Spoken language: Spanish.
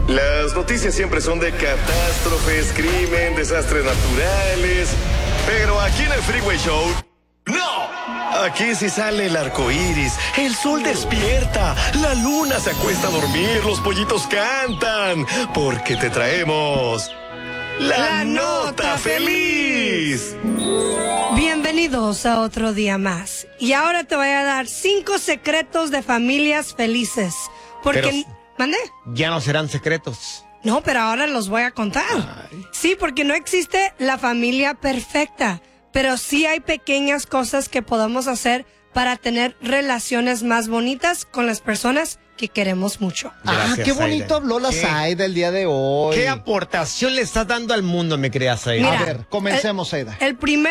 Las noticias siempre son de catástrofes, crimen, desastres naturales. Pero aquí en el Freeway Show, ¡no! Aquí sí sale el arco iris, el sol despierta, la luna se acuesta a dormir, los pollitos cantan. Porque te traemos la nota feliz. Bienvenidos a otro día más. Y ahora te voy a dar 5 secretos de familias felices. Porque... ¿Mande? Ya no serán secretos. No, pero ahora los voy a contar. Ay. Sí, porque no existe la familia perfecta, pero sí hay pequeñas cosas que podemos hacer para tener relaciones más bonitas con las personas que queremos mucho. Gracias, qué bonito habló la Zaida el día de hoy. ¿Qué aportación le estás dando al mundo, mi querida Zaida? Mira, a ver, comencemos, Zaida. El primer